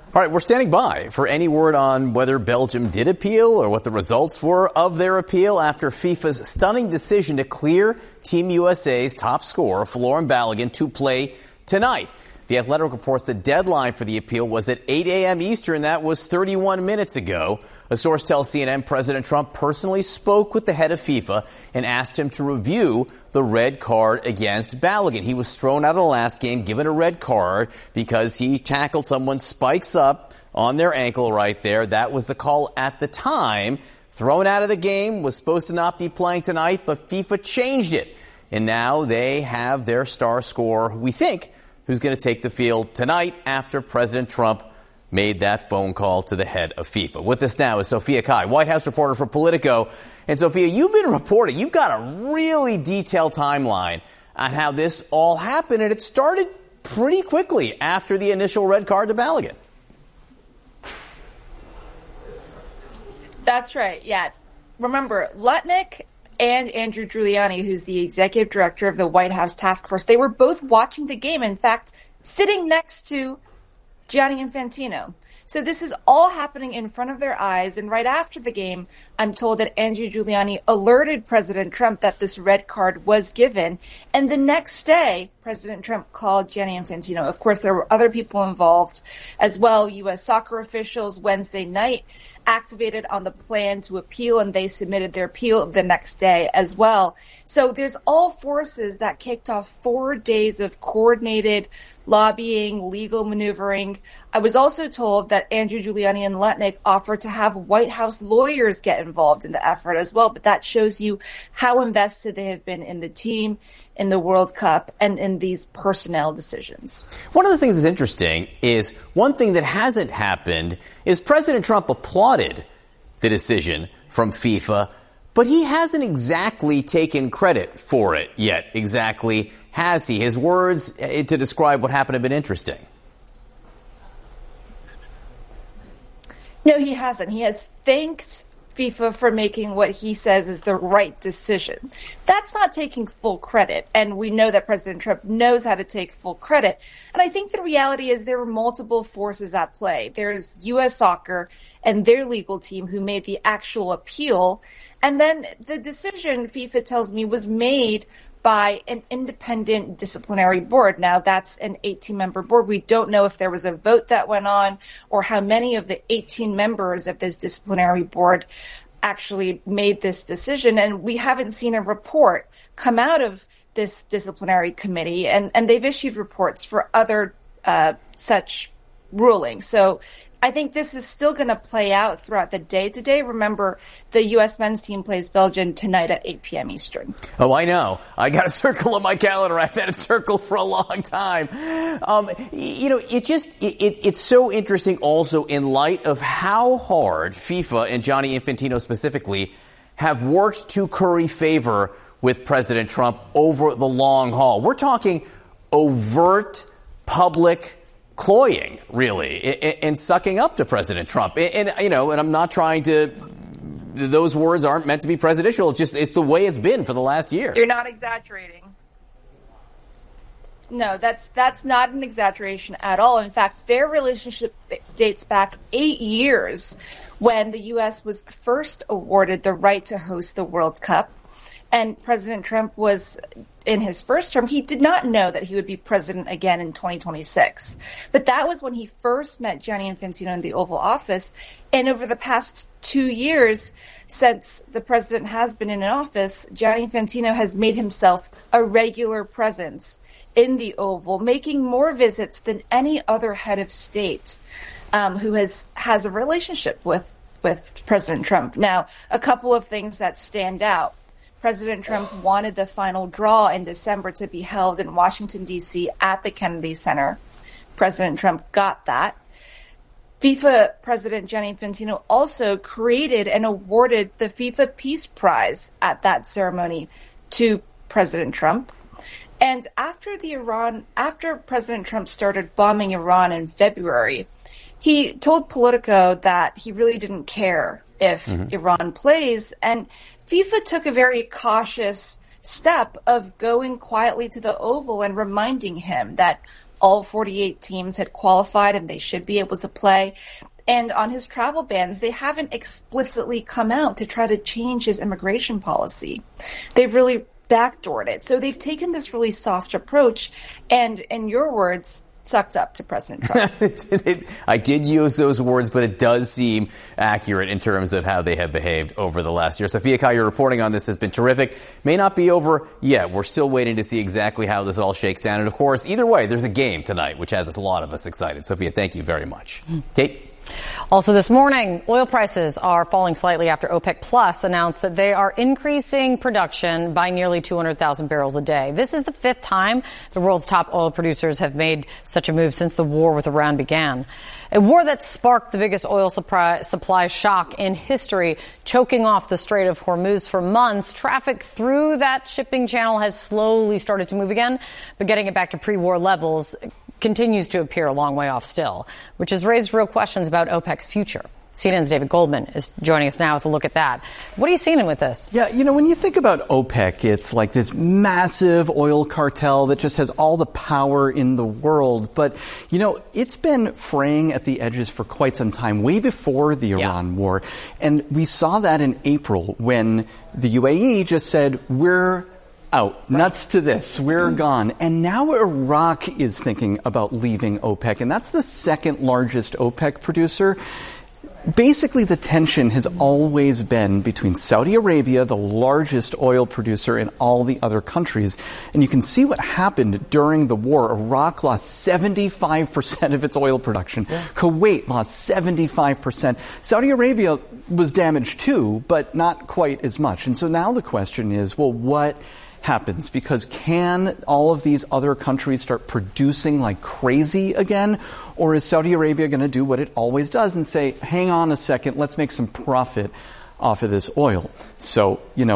All right, we're standing by for any word on whether Belgium did appeal or what the results were of their appeal after FIFA's stunning decision to clear Team USA's top scorer, Folarin Balogun, to play tonight. The Athletic reports the deadline for the appeal was at 8 a.m. Eastern. That was 31 minutes ago. A source tells CNN President Trump personally spoke with the head of FIFA and asked him to review the red card against Balogun. He was thrown out of the last game, given a red card because he tackled someone's spikes up on their ankle right there. That was the call at the time. Thrown out of the game, was supposed to not be playing tonight, but FIFA changed it. And now they have their star scorer, we think, who's going to take the field tonight after President Trump made that phone call to the head of FIFA. With us now is Sophia Kai, White House reporter for Politico. And Sophia, you've been reporting. You've got a really detailed timeline on how this all happened, and it started pretty quickly after the initial red card to Balogun. That's right, yeah. Remember, Lutnick and Andrew Giuliani, who's the executive director of the White House task force, they were both watching the game. In fact, sitting next to Gianni Infantino. So this is all happening in front of their eyes. And right after the game, I'm told that Andrew Giuliani alerted President Trump that this red card was given. And the next day, President Trump called Gianni Infantino. Of course, there were other people involved as well. U.S. soccer officials Wednesday night activated on the plan to appeal, and they submitted their appeal the next day as well. So there's all forces that kicked off 4 days of coordinated lobbying, legal maneuvering. I was also told that Andrew Giuliani and Lutnick offered to have White House lawyers get involved in the effort as well. But that shows you how invested they have been in the team, in the World Cup, and in these personnel decisions. One of the things that's interesting is one thing that hasn't happened is President Trump applauded the decision from FIFA, but he hasn't exactly taken credit for it yet. Exactly, has he? His words to describe what happened have been interesting. No, he hasn't. He has thanked FIFA for making what he says is the right decision. That's not taking full credit. And we know that President Trump knows how to take full credit. And I think the reality is there were multiple forces at play. There's U.S. Soccer and their legal team who made the actual appeal. And then the decision, FIFA tells me, was made by an independent disciplinary board. Now, that's an 18-member board. We don't know if there was a vote that went on or how many of the 18 members of this disciplinary board actually made this decision. And we haven't seen a report come out of this disciplinary committee. And they've issued reports for other such rulings. So I think this is still going to play out throughout the day today. Remember, the U.S. men's team plays Belgium tonight at 8 p.m. Eastern. Oh, I know. I got a circle on my calendar. I've had it circled for a long time. It's so interesting also in light of how hard FIFA and Gianni Infantino specifically have worked to curry favor with President Trump over the long haul. We're talking overt public cloying, really, and sucking up to President Trump. And I'm not trying to, those words aren't meant to be presidential. It's the way it's been for the last year. You're not exaggerating. No, that's not an exaggeration at all. In fact, their relationship dates back 8 years when the U.S. was first awarded the right to host the World Cup. And President Trump was in his first term. He did not know that he would be president again in 2026. But that was when he first met Gianni Infantino in the Oval Office. And over the past 2 years, since the president has been in office, Gianni Infantino has made himself a regular presence in the Oval, making more visits than any other head of state who has a relationship with President Trump. Now, a couple of things that stand out. President Trump wanted the final draw in December to be held in Washington, D.C. at the Kennedy Center. President Trump got that. FIFA President Gianni Infantino also created and awarded the FIFA Peace Prize at that ceremony to President Trump. And after President Trump started bombing Iran in February, he told Politico that he really didn't care if Iran plays, and FIFA took a very cautious step of going quietly to the Oval and reminding him that all 48 teams had qualified and they should be able to play. And on his travel bans, they haven't explicitly come out to try to change his immigration policy. They've really backdoored it. So they've taken this really soft approach and, in your words, sucked up to President Trump. I did use those words, but it does seem accurate in terms of how they have behaved over the last year. Sophia Kai, your reporting on this has been terrific. May not be over yet. We're still waiting to see exactly how this all shakes down. And, of course, either way, there's a game tonight, which has a lot of us excited. Sophia, thank you very much. Kate? Also this morning, oil prices are falling slightly after OPEC Plus announced that they are increasing production by nearly 200,000 barrels a day. This is the fifth time the world's top oil producers have made such a move since the war with Iran began. A war that sparked the biggest oil supply shock in history, choking off the Strait of Hormuz for months. Traffic through that shipping channel has slowly started to move again, but getting it back to pre-war levels continues to appear a long way off still, which has raised real questions about OPEC's future. CNN's David Goldman is joining us now with a look at that. What are you seeing with this? Yeah, when you think about OPEC, it's like this massive oil cartel that just has all the power in the world. But, it's been fraying at the edges for quite some time, way before the Iran war. And we saw that in April when the UAE just said, we're out. Nuts to this. We're gone. And now Iraq is thinking about leaving OPEC, and that's the second largest OPEC producer. Basically, the tension has always been between Saudi Arabia, the largest oil producer, and all the other countries. And you can see what happened during the war. Iraq lost 75% of its oil production. Yeah. Kuwait lost 75%. Saudi Arabia was damaged too, but not quite as much. And so now the question is, well, what happens? Because can all of these other countries start producing like crazy again? Or is Saudi Arabia going to do what it always does and say, hang on a second, let's make some profit off of this oil? So,